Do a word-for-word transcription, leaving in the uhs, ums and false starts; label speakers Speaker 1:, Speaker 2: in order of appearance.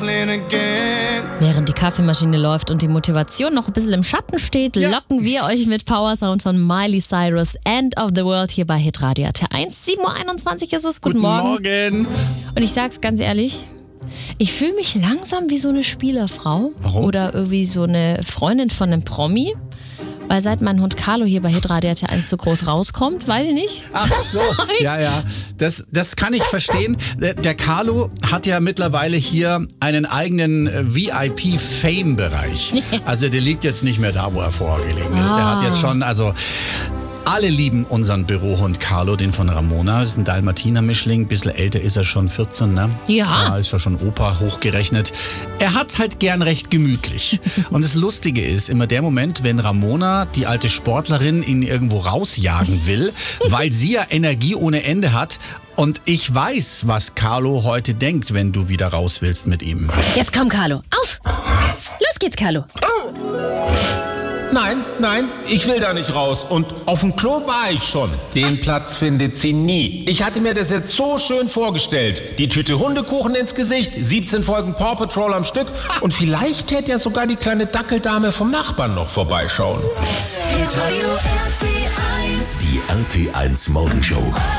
Speaker 1: Während die Kaffeemaschine läuft und die Motivation noch ein bisschen im Schatten steht, ja. locken wir euch mit Power Sound von Miley Cyrus, End of the World, hier bei Hitradio T eins. sieben Uhr einundzwanzig ist es. Guten,
Speaker 2: Guten
Speaker 1: Morgen.
Speaker 2: Morgen.
Speaker 1: Und ich sag's ganz ehrlich, ich fühle mich langsam wie so eine Spielerfrau.
Speaker 2: Warum?
Speaker 1: Oder irgendwie so eine Freundin von einem Promi. Weil seit mein Hund Carlo hier bei Hitradio T eins so groß rauskommt, weiß ich nicht.
Speaker 2: Ach so, ja, ja, das, das kann ich verstehen. Der, der Carlo hat ja mittlerweile hier einen eigenen äh, V I P-Fame-Bereich. Also der liegt jetzt nicht mehr da, wo er vorher gelegen ist. Der hat jetzt schon, also... Alle lieben unseren Bürohund Carlo, den von Ramona. Das ist ein Dalmatiner-Mischling. Ein bisschen älter ist er schon, vierzehn, ne?
Speaker 1: Ja.
Speaker 2: Ja, ist ja schon Opa hochgerechnet. Er hat's halt gern recht gemütlich. Und das Lustige ist, immer der Moment, wenn Ramona, die alte Sportlerin, ihn irgendwo rausjagen will, weil sie ja Energie ohne Ende hat. Und ich weiß, was Carlo heute denkt, wenn du wieder raus willst mit ihm.
Speaker 1: Jetzt komm, Carlo. Auf! Los geht's, Carlo.
Speaker 3: Nein, nein, ich will da nicht raus. Und auf dem Klo war ich schon. Den Platz findet sie nie. Ich hatte mir das jetzt so schön vorgestellt. Die Tüte Hundekuchen ins Gesicht, siebzehn Folgen Paw Patrol am Stück. Und vielleicht hätte ja sogar die kleine Dackeldame vom Nachbarn noch vorbeischauen.
Speaker 4: Die R T eins Morgenshow.